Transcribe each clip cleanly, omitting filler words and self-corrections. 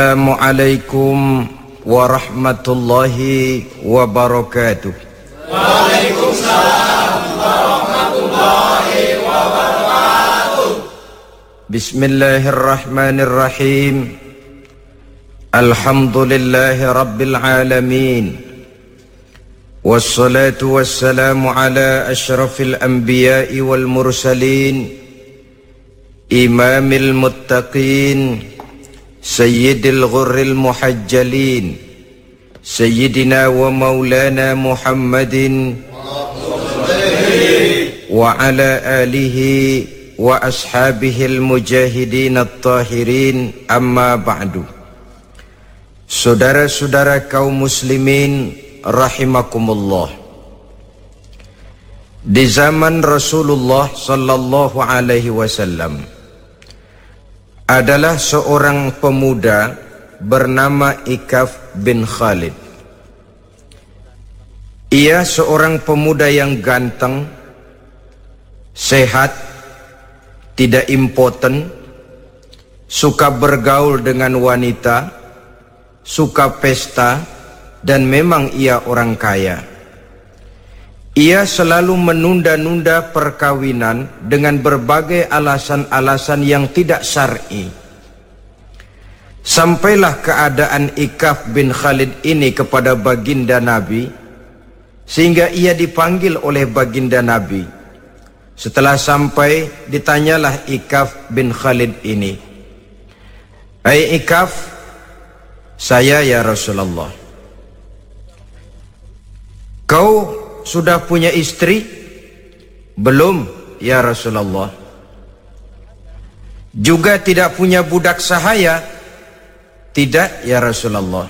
Assalamualaikum warahmatullahi wabarakatuh. Waalaikumsalam warahmatullahi wabarakatuh. Bismillahirrahmanirrahim. Alhamdulillahi rabbil alamin. Wassalatu wassalamu ala asyrafil anbiya'i wal mursalin, imamil muttaqin, sayyidil ghurril muhajjalin, sayyidina wa maulana Muhammadin wa ala alihi wa ashabihil mujahidin at-tahirin, amma ba'du. Saudara-saudara kaum muslimin rahimakumullah, di zaman Rasulullah sallallahu alaihi wasallam adalah seorang pemuda bernama Ikaf bin Khalid. Ia seorang pemuda yang ganteng, sehat, tidak impoten, suka bergaul dengan wanita, suka pesta, dan memang ia orang kaya. Ia selalu menunda-nunda perkawinan dengan berbagai alasan-alasan yang tidak syar'i. Sampailah keadaan Ikaf bin Khalid ini kepada baginda Nabi, sehingga ia dipanggil oleh baginda Nabi. Setelah sampai, ditanyalah Ikaf bin Khalid ini, "Hai Ikaf, saya ya Rasulullah. Kau sudah punya istri?" "Belum ya Rasulullah." "Juga tidak punya budak sahaya?" "Tidak ya Rasulullah."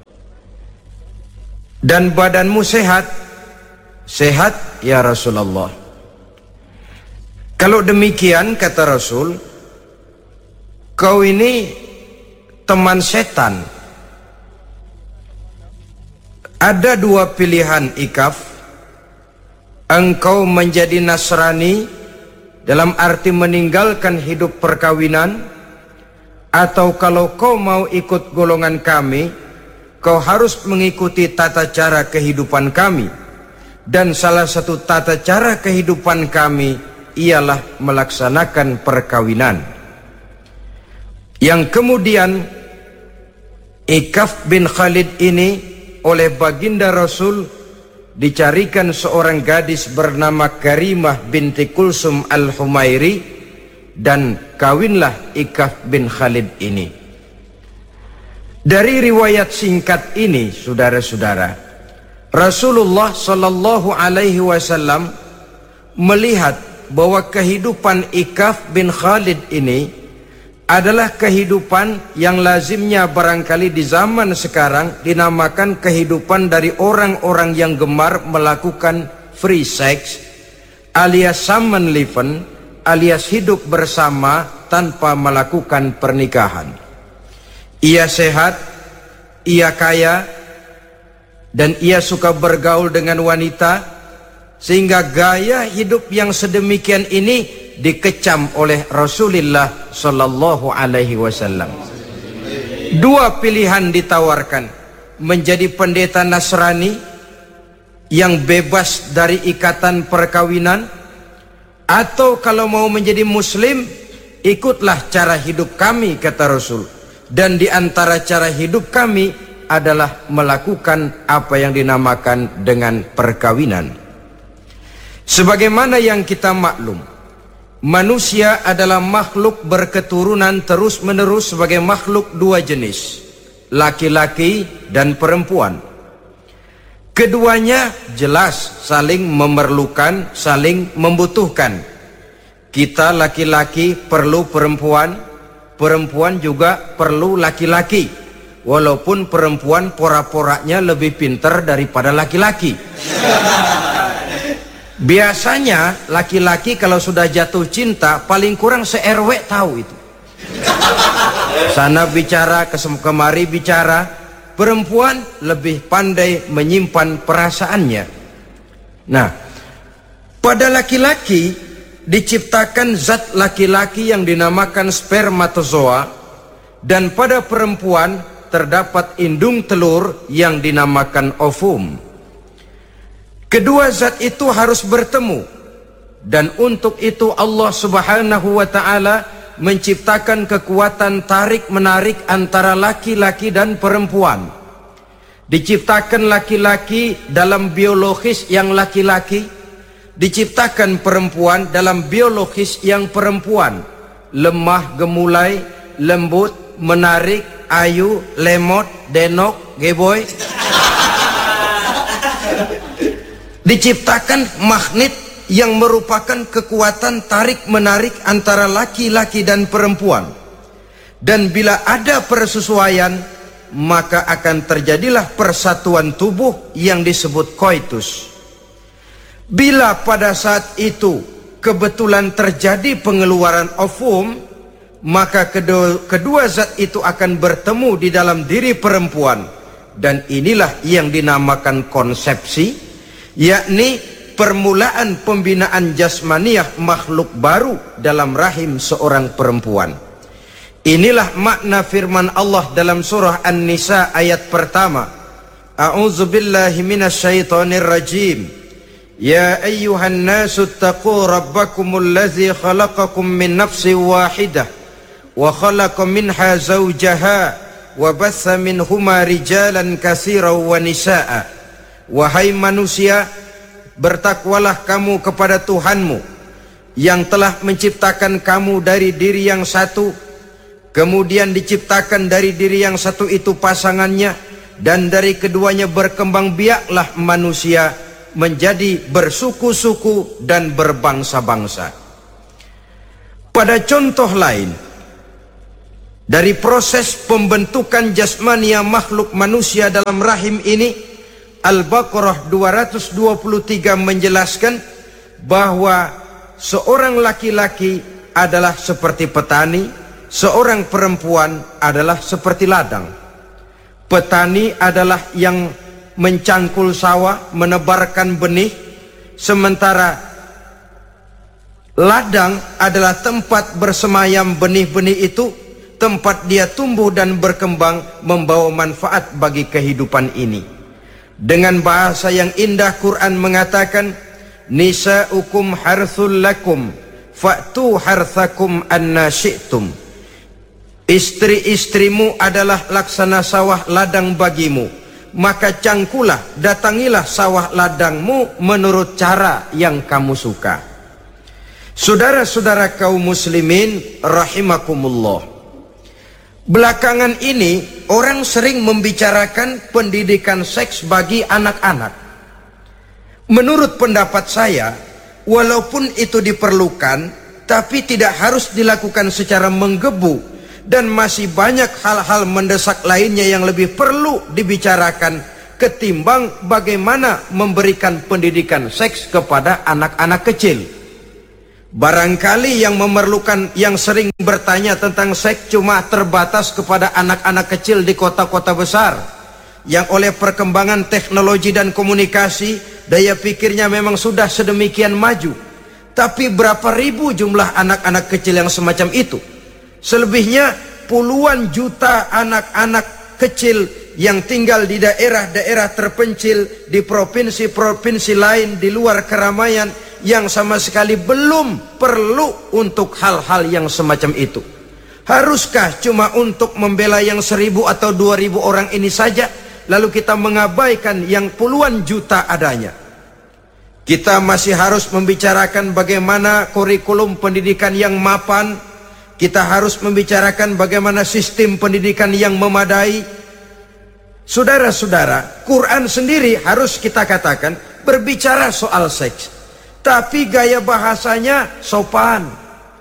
"Dan badanmu sehat?" "Sehat ya Rasulullah." "Kalau demikian," kata Rasul, "kau ini teman setan. Ada dua pilihan Ikaf. Engkau menjadi Nasrani dalam arti meninggalkan hidup perkawinan, atau kalau kau mau ikut golongan kami, kau harus mengikuti tata cara kehidupan kami. Dan salah satu tata cara kehidupan kami ialah melaksanakan perkawinan." Yang kemudian Ikaf bin Khalid ini oleh baginda Rasul dicarikan seorang gadis bernama Karimah binti Kulsum al-Humairi, dan kawinlah Ikaf bin Khalid ini. Dari riwayat singkat ini, saudara-saudara, Rasulullah sallallahu alaihi wasallam melihat bahwa kehidupan Ikaf bin Khalid ini adalah kehidupan yang lazimnya barangkali di zaman sekarang dinamakan kehidupan dari orang-orang yang gemar melakukan free sex, alias samenleven, alias hidup bersama tanpa melakukan pernikahan. Ia sehat, ia kaya, dan ia suka bergaul dengan wanita, sehingga gaya hidup yang sedemikian ini dikecam oleh Rasulullah sallallahu alaihi wasallam. Dua pilihan ditawarkan: menjadi pendeta Nasrani yang bebas dari ikatan perkawinan, atau kalau mau menjadi muslim, ikutlah cara hidup kami, kata Rasul. Dan di antara cara hidup kami adalah melakukan apa yang dinamakan dengan perkawinan. Sebagaimana yang kita maklum, manusia adalah makhluk berketurunan terus-menerus sebagai makhluk dua jenis, laki-laki dan perempuan. Keduanya jelas saling memerlukan, saling membutuhkan. Kita laki-laki perlu perempuan, perempuan juga perlu laki-laki. Walaupun perempuan pora-poranya lebih pintar daripada laki-laki. Biasanya laki-laki kalau sudah jatuh cinta paling kurang se-RW tahu itu. Sana bicara, kemari bicara. Perempuan lebih pandai menyimpan perasaannya. Nah, pada laki-laki diciptakan zat laki-laki yang dinamakan spermatozoa dan pada perempuan terdapat indung telur yang dinamakan ovum. Kedua zat itu harus bertemu, dan untuk itu Allah Subhanahu wa ta'ala menciptakan kekuatan tarik-menarik antara laki-laki dan perempuan. Diciptakan laki-laki dalam biologis yang laki-laki, diciptakan perempuan dalam biologis yang perempuan. Lemah, gemulai, lembut, menarik, ayu, lemot, denok, geboy. Diciptakan magnet yang merupakan kekuatan tarik-menarik antara laki-laki dan perempuan. Dan bila ada persesuaian, maka akan terjadilah persatuan tubuh yang disebut koitus. Bila pada saat itu kebetulan terjadi pengeluaran ovum, maka kedua zat itu akan bertemu di dalam diri perempuan, dan inilah yang dinamakan konsepsi, yakni permulaan pembinaan jasmaniah makhluk baru dalam rahim seorang perempuan. Inilah makna firman Allah dalam surah An-Nisa ayat pertama. A'udzubillahi minasyaitonir rajim. Ya ayyuhan nasu taqu rabbakumul ladzi khalaqakum min nafsin wahidah wa khalaqa minha zawjaha wa batha minhuma rijalan katsiran wa nisaa. Wahai manusia, bertakwalah kamu kepada Tuhanmu yang telah menciptakan kamu dari diri yang satu, kemudian diciptakan dari diri yang satu itu pasangannya, dan dari keduanya berkembang biaklah manusia menjadi bersuku-suku dan berbangsa-bangsa. Pada contoh lain dari proses pembentukan jasmania makhluk manusia dalam rahim ini, Al-Baqarah 223 menjelaskan bahwa seorang laki-laki adalah seperti petani, seorang perempuan adalah seperti ladang. Petani adalah yang mencangkul sawah, menebarkan benih, sementara ladang adalah tempat bersemayam benih-benih itu, tempat dia tumbuh dan berkembang membawa manfaat bagi kehidupan ini. Dengan bahasa yang indah, Quran mengatakan, nisa'ukum harthul lakum fa'tu harthakum anna syi'tum. Istri-istrimu adalah laksana sawah ladang bagimu, maka cangkulah, datangilah sawah ladangmu menurut cara yang kamu suka. Saudara-saudara kaum muslimin rahimakumullah, belakangan ini orang sering membicarakan pendidikan seks bagi anak-anak. Menurut pendapat saya, walaupun itu diperlukan, tapi tidak harus dilakukan secara menggebu, dan masih banyak hal-hal mendesak lainnya yang lebih perlu dibicarakan ketimbang bagaimana memberikan pendidikan seks kepada anak-anak kecil. Barangkali yang memerlukan, yang sering bertanya tentang seks cuma terbatas kepada anak-anak kecil di kota-kota besar yang oleh perkembangan teknologi dan komunikasi daya pikirnya memang sudah sedemikian maju. Tapi berapa ribu jumlah anak-anak kecil yang semacam itu? Selebihnya puluhan juta anak-anak kecil yang tinggal di daerah-daerah terpencil, di provinsi-provinsi lain di luar keramaian, yang sama sekali belum perlu untuk hal-hal yang semacam itu. Haruskah cuma untuk membela yang 1.000 atau 2.000 orang ini saja, lalu kita mengabaikan yang puluhan juta adanya? Kita masih harus membicarakan bagaimana kurikulum pendidikan yang mapan. Kita harus membicarakan bagaimana sistem pendidikan yang memadai. Saudara-saudara, Quran sendiri harus kita katakan berbicara soal seks, tapi gaya bahasanya sopan.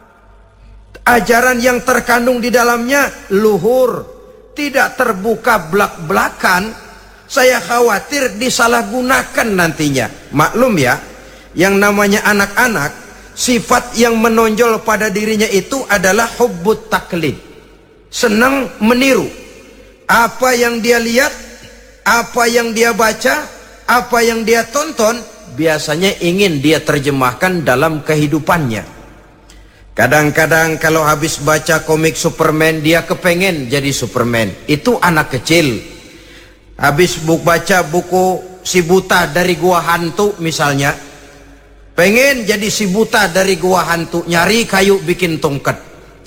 Ajaran yang terkandung di dalamnya luhur, tidak terbuka belak-belakan. Saya khawatir disalahgunakan nantinya. Maklum ya, yang namanya anak-anak, sifat yang menonjol pada dirinya itu adalah hubbut taklid, senang meniru. Apa yang dia lihat, apa yang dia baca, apa yang dia tonton, biasanya ingin dia terjemahkan dalam kehidupannya. Kadang-kadang kalau habis baca komik Superman, dia kepengen jadi Superman. Itu anak kecil. Habis baca buku Si Buta dari Gua Hantu misalnya, pengen jadi si buta dari gua hantu, nyari kayu bikin tongkat.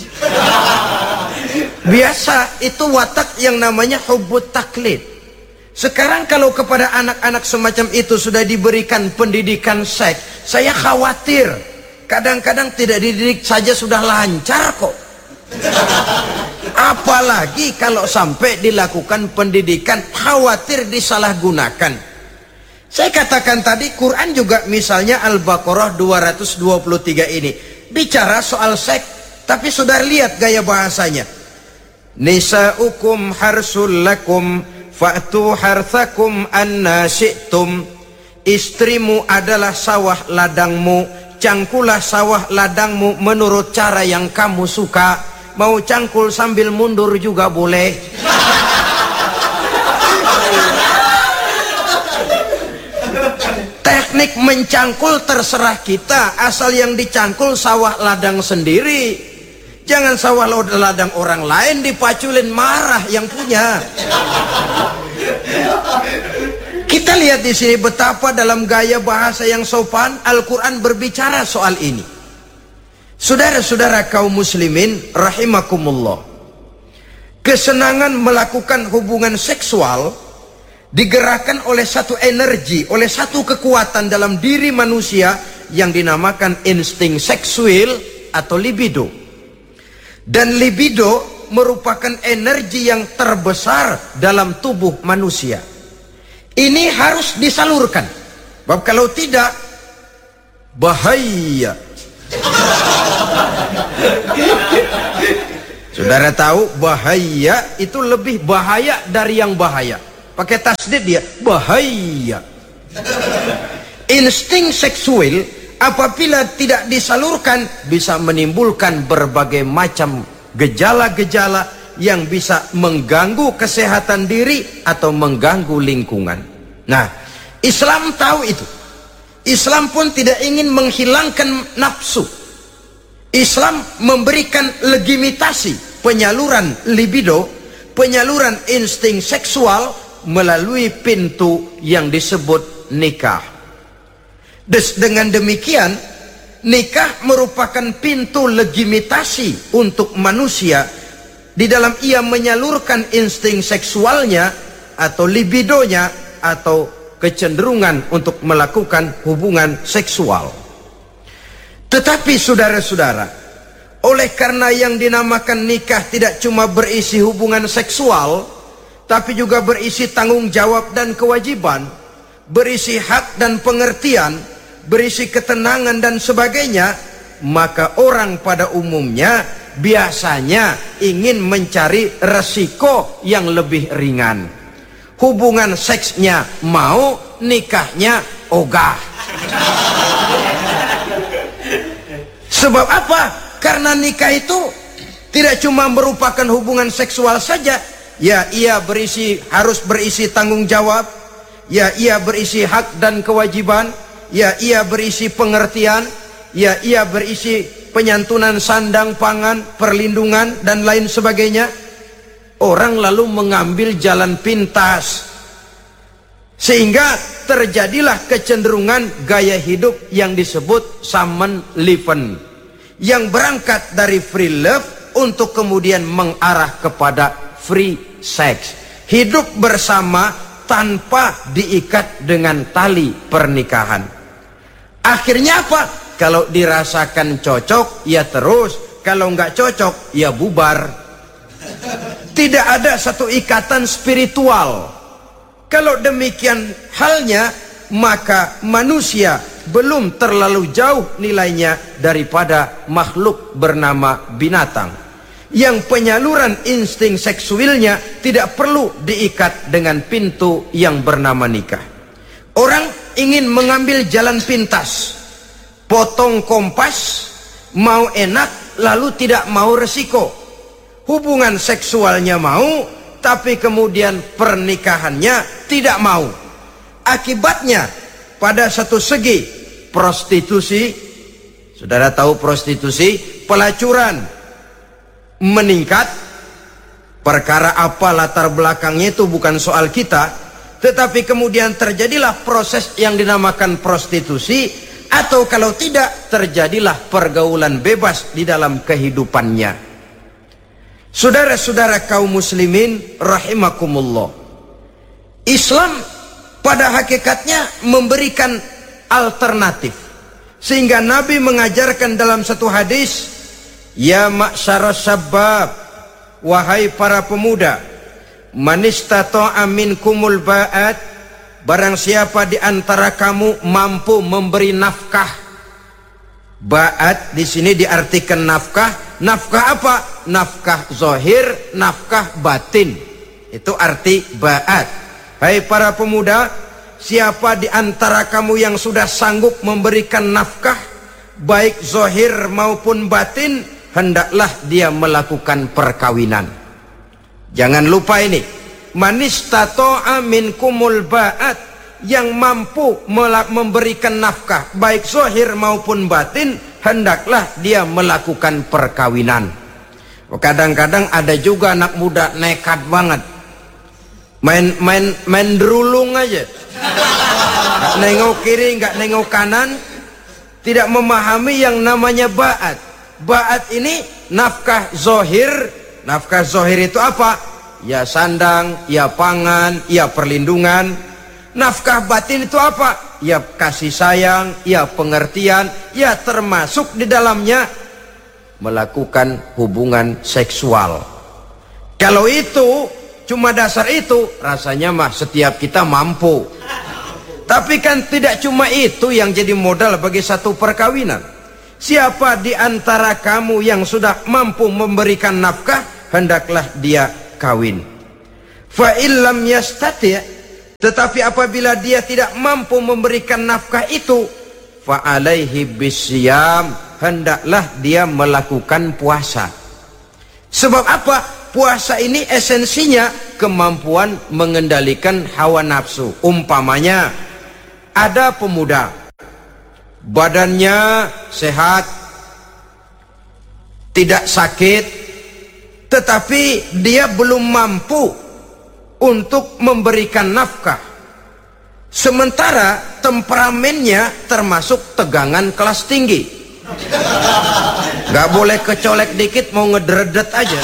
Biasa, itu watak yang namanya hubbut taklid. Sekarang kalau kepada anak-anak semacam itu sudah diberikan pendidikan seks, saya khawatir. Kadang-kadang tidak dididik saja sudah lancar kok. Apalagi kalau sampai dilakukan pendidikan, khawatir disalahgunakan. Saya katakan tadi, Quran juga misalnya Al-Baqarah 223 ini bicara soal seks, tapi sudah lihat gaya bahasanya. Nisa'ukum harsul lakum fa'tu harthakum anna syi'tum. Istrimu adalah sawah ladangmu, cangkulah sawah ladangmu menurut cara yang kamu suka. Mau cangkul sambil mundur juga boleh. Teknik mencangkul terserah kita, asal yang dicangkul sawah ladang sendiri. Jangan sawah ladang orang lain dipaculin, marah yang punya. Kita lihat di sini betapa dalam gaya bahasa yang sopan Al-Quran berbicara soal ini. Saudara-saudara kaum muslimin rahimakumullah, kesenangan melakukan hubungan seksual digerakkan oleh satu energi, oleh satu kekuatan dalam diri manusia yang dinamakan insting seksual atau libido. Dan libido merupakan energi yang terbesar dalam tubuh manusia. Ini harus disalurkan, sebab kalau tidak bahaya. Saudara tahu bahaya itu lebih bahaya dari yang bahaya. Pakai tasdid dia, bahaya. Insting seksual apabila tidak disalurkan bisa menimbulkan berbagai macam gejala-gejala yang bisa mengganggu kesehatan diri atau mengganggu lingkungan. Nah, Islam tahu itu. Islam pun tidak ingin menghilangkan nafsu. Islam memberikan legitimasi penyaluran libido, penyaluran insting seksual melalui pintu yang disebut nikah. Dengan demikian, nikah merupakan pintu legitimasi untuk manusia di dalam ia menyalurkan insting seksualnya atau libidonya atau kecenderungan untuk melakukan hubungan seksual. Tetapi saudara-saudara, oleh karena yang dinamakan nikah tidak cuma berisi hubungan seksual, tapi juga berisi tanggung jawab dan kewajiban, berisi hak dan pengertian, berisi ketenangan dan sebagainya, maka orang pada umumnya biasanya ingin mencari resiko yang lebih ringan. Hubungan seksnya mau, nikahnya ogah. Sebab apa? Karena nikah itu tidak cuma merupakan hubungan seksual saja. Ya, ia harus berisi tanggung jawab. Ya, ia berisi hak dan kewajiban. Ya, ia berisi pengertian. Ya, ia berisi penyantunan sandang, pangan, perlindungan, dan lain sebagainya. Orang lalu mengambil jalan pintas, sehingga terjadilah kecenderungan gaya hidup yang disebut Samenleven, yang berangkat dari free love untuk kemudian mengarah kepada free sex. Hidup bersama tanpa diikat dengan tali pernikahan. Akhirnya apa? Kalau dirasakan cocok, ya terus. Kalau nggak cocok, ya bubar. Tidak ada satu ikatan spiritual. Kalau demikian halnya, maka manusia belum terlalu jauh nilainya daripada makhluk bernama binatang, yang penyaluran insting seksualnya tidak perlu diikat dengan pintu yang bernama nikah. Orang ingin mengambil jalan pintas, potong kompas, mau enak lalu tidak mau resiko. Hubungan seksualnya mau, tapi kemudian pernikahannya tidak mau. Akibatnya pada satu segi prostitusi. Saudara tahu prostitusi? pelacuran meningkat. Perkara apa latar belakangnya itu bukan soal kita, tetapi kemudian terjadilah proses yang dinamakan prostitusi, atau kalau tidak terjadilah pergaulan bebas di dalam kehidupannya. Saudara-saudara kaum muslimin rahimakumullah, Islam pada hakikatnya memberikan alternatif, sehingga Nabi mengajarkan dalam satu hadis, ya ma'syaras syabab, wahai para pemuda, man istata'a minkumul ba'at, barang siapa di antara kamu mampu memberi nafkah. Ba'at di sini diartikan nafkah. Nafkah apa? Nafkah zahir, nafkah batin. Itu arti ba'at. Hai para pemuda, siapa di antara kamu yang sudah sanggup memberikan nafkah, baik zahir maupun batin, hendaklah dia melakukan perkawinan. Jangan lupa ini, manistato'a minkumul ba'at, yang mampu memberikan nafkah baik zahir maupun batin, hendaklah dia melakukan perkawinan. Kadang-kadang ada juga anak muda nekat banget, main derulung aja, nggak nengok kiri, nggak nengok kanan, tidak memahami yang namanya ba'at. Ba'at ini nafkah zohir. Nafkah zohir itu apa? Ya sandang, ya pangan, ya perlindungan. Nafkah batin itu apa? Ya kasih sayang, ya pengertian, ya termasuk di dalamnya melakukan hubungan seksual. Kalau itu cuma dasar itu, rasanya mah setiap kita mampu. Tapi kan tidak cuma itu yang jadi modal bagi satu perkawinan. Siapa di antara kamu yang sudah mampu memberikan nafkah, hendaklah dia kawin. Fa illam yastati', tetapi apabila dia tidak mampu memberikan nafkah itu, fa alaihi bisyam, hendaklah dia melakukan puasa. Sebab apa? Puasa ini esensinya kemampuan mengendalikan hawa nafsu. Umpamanya ada pemuda, badannya sehat, tidak sakit, tetapi dia belum mampu untuk memberikan nafkah. Sementara temperamennya termasuk tegangan kelas tinggi, gak boleh kecolek dikit mau ngedredet aja.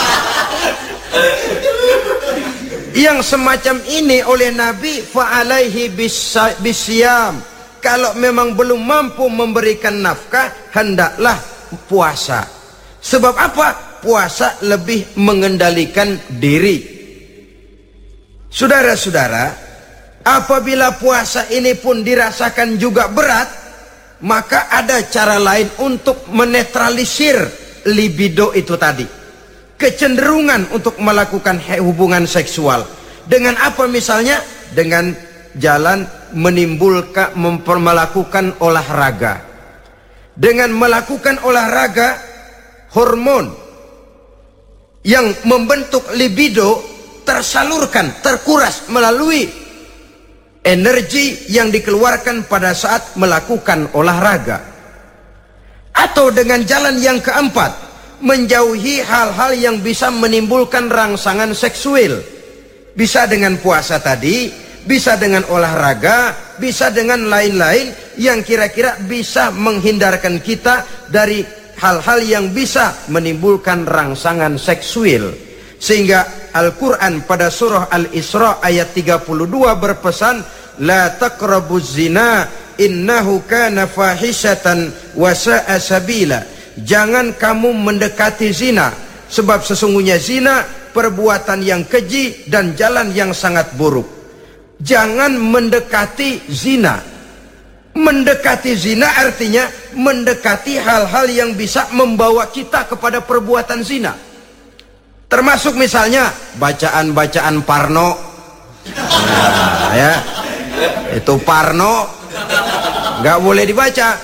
Yang semacam ini oleh Nabi, fa'alaihi bisyam, kalau memang belum mampu memberikan nafkah, hendaklah puasa. Sebab apa? Puasa lebih mengendalikan diri. Saudara-saudara, apabila puasa ini pun dirasakan juga berat, maka ada cara lain untuk menetralisir libido itu tadi, kecenderungan untuk melakukan hubungan seksual. Dengan apa misalnya? Dengan jalan menimbulkan melakukan olahraga. Dengan melakukan olahraga, hormon yang membentuk libido tersalurkan, terkuras melalui energi yang dikeluarkan pada saat melakukan olahraga. Atau dengan jalan yang keempat, menjauhi hal-hal yang bisa menimbulkan rangsangan seksual. Bisa dengan puasa tadi, bisa dengan olahraga, bisa dengan lain-lain yang kira-kira bisa menghindarkan kita dari hal-hal yang bisa menimbulkan rangsangan seksual. Sehingga Al-Quran pada surah Al-Isra ayat 32 berpesan, la taqrabuz zina innahu kana fahisyatan wa sa'a sabila. Jangan kamu mendekati zina, sebab sesungguhnya zina perbuatan yang keji dan jalan yang sangat buruk. Jangan mendekati zina. Mendekati zina artinya mendekati hal-hal yang bisa membawa kita kepada perbuatan zina. Termasuk misalnya bacaan-bacaan Parno. Nah, ya. Itu Parno nggak boleh dibaca.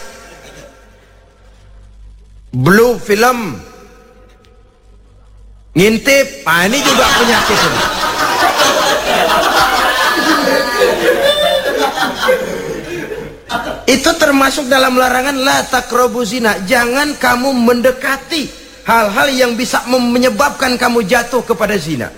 Blue film, ngintip, nah ini juga penyakit ini. Itu termasuk dalam larangan la taqrabu zina. Jangan kamu mendekati hal-hal yang bisa menyebabkan kamu jatuh kepada zina.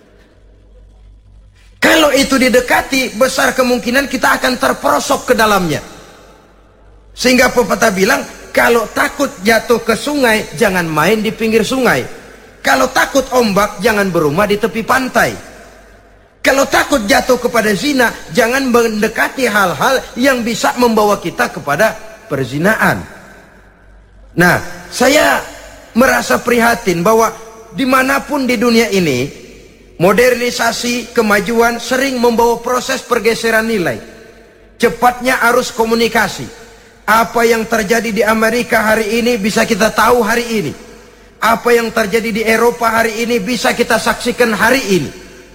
Kalau itu didekati, besar kemungkinan kita akan terperosok ke dalamnya. Sehingga pepatah bilang, kalau takut jatuh ke sungai, jangan main di pinggir sungai. Kalau takut ombak, jangan berumah di tepi pantai. Kalau takut jatuh kepada zina, jangan mendekati hal-hal yang bisa membawa kita kepada perzinaan. Nah, saya merasa prihatin bahwa dimanapun di dunia ini, modernisasi, kemajuan sering membawa proses pergeseran nilai. Cepatnya arus komunikasi. Apa yang terjadi di Amerika hari ini bisa kita tahu hari ini. Apa yang terjadi di Eropa hari ini bisa kita saksikan hari ini.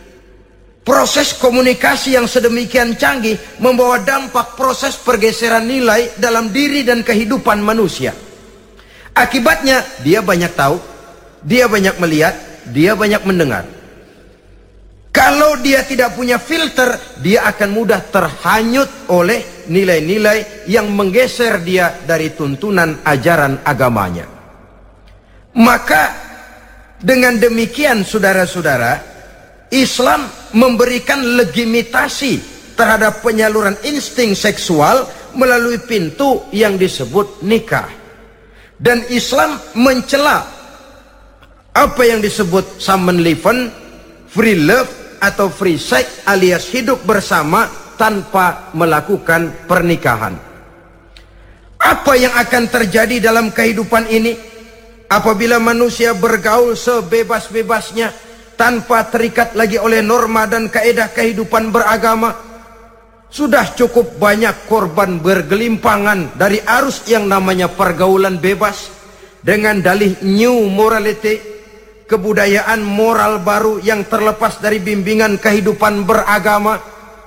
Proses komunikasi yang sedemikian canggih membawa dampak proses pergeseran nilai dalam diri dan kehidupan manusia. Akibatnya dia banyak tahu, dia banyak melihat, dia banyak mendengar. Kalau dia tidak punya filter, dia akan mudah terhanyut oleh nilai-nilai yang menggeser dia dari tuntunan ajaran agamanya. Maka dengan demikian saudara-saudara, Islam memberikan legitimasi terhadap penyaluran insting seksual melalui pintu yang disebut nikah. Dan Islam mencela apa yang disebut samenleving, free love atau free sex alias hidup bersama tanpa melakukan pernikahan. Apa yang akan terjadi dalam kehidupan ini apabila manusia bergaul sebebas-bebasnya tanpa terikat lagi oleh norma dan kaedah kehidupan beragama? Sudah cukup banyak korban bergelimpangan dari arus yang namanya pergaulan bebas dengan dalih new morality, kebudayaan moral baru yang terlepas dari bimbingan kehidupan beragama.